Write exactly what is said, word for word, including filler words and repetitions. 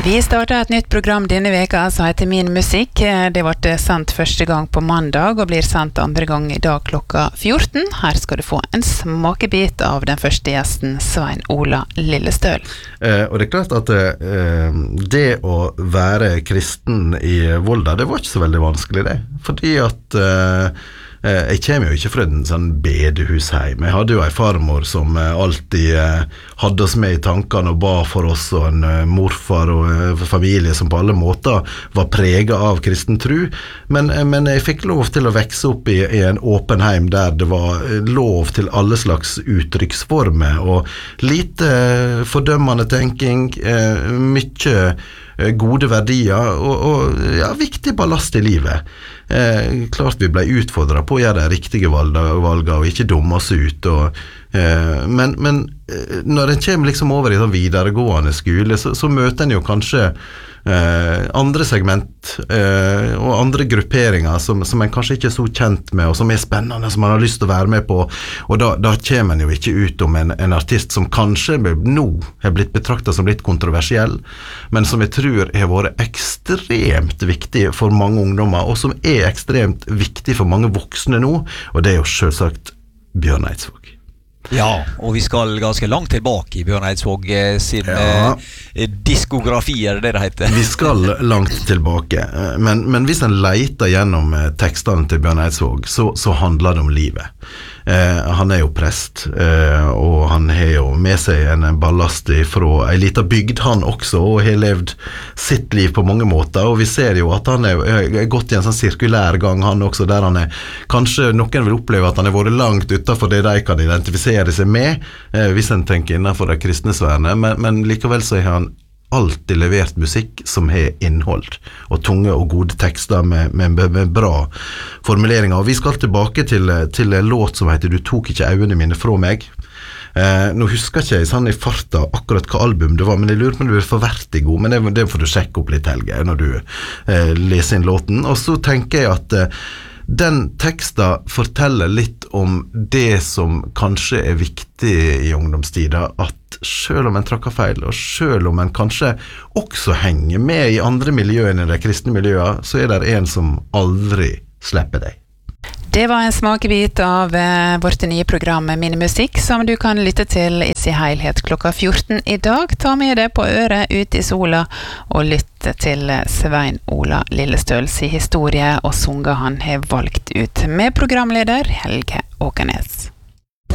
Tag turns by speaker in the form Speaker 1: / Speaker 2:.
Speaker 1: Vi starter et nytt program denne veka som heter Min Musikk. Det ble sendt første gang på mandag og blir sendt andre gang I dag klokka fjorten. Her skal du få en smakebit av den første gjesten, Svein Ola Lillestøl.
Speaker 2: Eh, og det er klart at eh, det å være kristen I Volda, det var ikke så veldig vanskelig det. Fordi at eh, jeg kommer jo ikke fra en sånn bedehusheim. Jeg hadde jo en farmor som alltid hadde oss med I tankene og ba for oss, og en morfar og familie som på alle måter var preget av kristen tro. Men, men jeg fikk lov til å vekse opp I, I en åpen heim der det var lov til alle slags uttrykksformer, og lite fordømmende tenking, mye gode verdier og, og ja, viktig ballast I livet. Eh, klart vi ble utfordret på å gjøre de riktige valgene og ikke dumme oss ut. Og, eh, men, men når en kommer liksom over I sånn videregående skole, så, så møter en jo kanskje eh, andre segment eh, og andre grupperinger som, som en kanskje ikke er så kjent med, og som er spennende, som man har lyst til å være med på. Og da, da kommer en jo ikke ut om en, en artist som kanskje nå er blitt betraktet som litt kontroversiell, men som jeg tror har vært ekstremt viktig for mange ungdommer, og som er ekstremt viktig for mange voksne nå, og det er jo selvsagt Bjørn Eidsvåg.
Speaker 3: Ja, og vi skal ganske langt tilbake I Bjørn Eidsvåg eh, sin
Speaker 2: ja.
Speaker 3: eh, diskografi, er det det heter?
Speaker 2: Vi skal langt tilbake, men, men hvis en leter gjennom tekstene til Bjørn Eidsvåg, så, så handler det om livet. Eh, han er jo prest, eh, og han har jo med seg en ballast fra en liten bygd han også, og har levd sitt liv på mange måter, og vi ser jo at han er, er gått I en sånn sirkulær gang han også, der han er, kanskje noen vil oppleve at han har vært langt utenfor det de kan identifisere seg med, eh, hvis en tenker innenfor det kristne sfærene, men, men likevel så har han alltid levert musikk som har innhold, og tunge og gode tekster med, med, med bra formuleringer. Og vi skal tilbake til, til en låt som heter «Du tok ikke øynene mine fra meg». Eh, nå husker ikke jeg sånn I farta akkurat hva album det var, men jeg lurer på om det blir for Vertigo, men det, det får du sjekke opp litt, Helge, når du eh, leser inn låten. Og så tenker jeg at eh, den teksten forteller litt om det som kanskje er viktig I ungdomstida, at selv om en trakker feil, og selv om en kanskje også henger med I andre miljøer enn I de kristne miljøer, så er det en som aldri slipper deg.
Speaker 1: Det var en smakebit av eh, vårt nye program Min Musikk, som du kan lytte til I sin helhet klokka fjorten I dag. Ta med det på øret ut I sola, og lytte til Svein Ola Lillestøls historie og sanger han har valgt ut, med programleder Helge Åkernes.